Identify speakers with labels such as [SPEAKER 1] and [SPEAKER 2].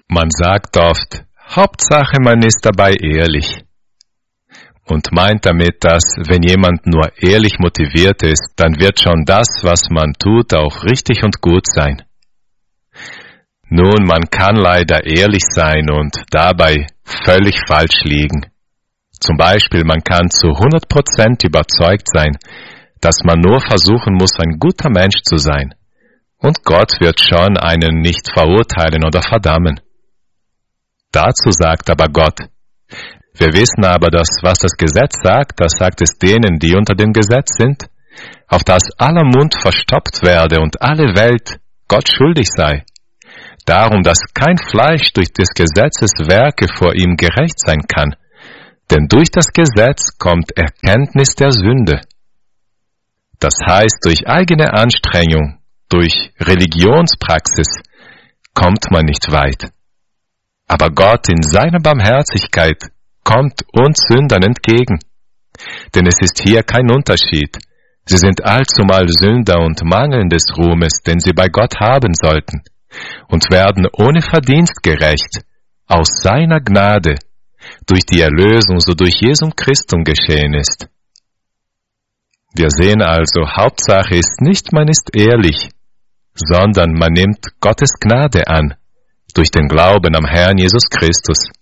[SPEAKER 1] Man sagt oft, Hauptsache man ist dabei ehrlich. Und meint damit, dass wenn jemand nur ehrlich motiviert ist, dann wird schon das, was man tut, auch richtig und gut sein. Nun, man kann leider ehrlich sein und dabei völlig falsch liegen. Zum Beispiel, man kann zu 100% überzeugt sein, dass man nur versuchen muss, ein guter Mensch zu sein. Und Gott wird schon einen nicht verurteilen oder verdammen. Dazu sagt aber Gott, wir wissen aber, dass was das Gesetz sagt, das sagt es denen, die unter dem Gesetz sind, auf dass aller Mund verstopft werde und alle Welt Gott schuldig sei. Darum, dass kein Fleisch durch des Gesetzes Werke vor ihm gerecht sein kann, denn durch das Gesetz kommt Erkenntnis der Sünde. Das heißt, durch eigene Anstrengung, durch Religionspraxis kommt man nicht weit. Aber Gott in seiner Barmherzigkeit kommt uns Sündern entgegen. Denn es ist hier kein Unterschied. Sie sind allzumal Sünder und mangeln des Ruhmes, den sie bei Gott haben sollten, und werden ohne Verdienst gerecht, aus seiner Gnade, durch die Erlösung, so durch Jesum Christum geschehen ist. Wir sehen also, Hauptsache ist nicht, man ist ehrlich, sondern man nimmt Gottes Gnade an, durch den Glauben am Herrn Jesus Christus.